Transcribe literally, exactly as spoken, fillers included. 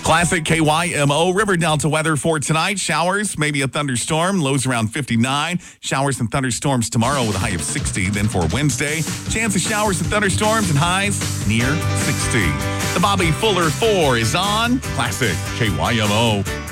Classic K Y M O River Delta weather for tonight. Showers, maybe a thunderstorm. Lows around fifty-nine. Showers and thunderstorms tomorrow with a high of sixty. Then for Wednesday, chance of showers and thunderstorms and highs near sixty. The Bobby Fuller four is on Classic K Y M O.